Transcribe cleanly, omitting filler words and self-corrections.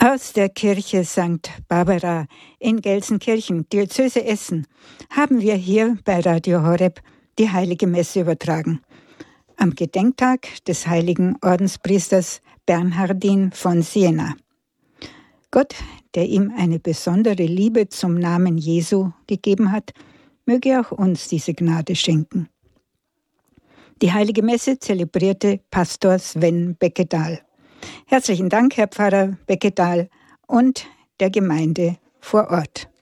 Aus der Kirche St. Barbara in Gelsenkirchen, Diözese Essen, haben wir hier bei Radio Horeb die Heilige Messe übertragen. Am Gedenktag des heiligen Ordenspriesters Bernhardin von Siena. Gott, der ihm eine besondere Liebe zum Namen Jesu gegeben hat, möge auch uns diese Gnade schenken. Die Heilige Messe zelebrierte Pastor Sven Beckedahl. Herzlichen Dank, Herr Pfarrer Beckedahl und der Gemeinde vor Ort.